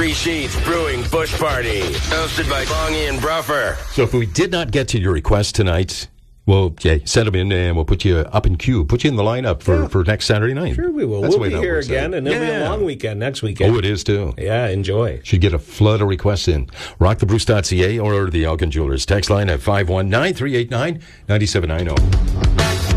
Three Sheets Brewing Bush Party, hosted by Bongie and Bruffer. So if we did not get to your request tonight, well, send them in and we'll put you up in queue, put you in the lineup for next Saturday night. Sure we will. We'll be here again, and it'll be a long weekend next weekend. Oh, it is too. Yeah, enjoy. Should get a flood of requests in. RockTheBruce.ca or the Elgin Jewelers. Text line at 519-389-9790.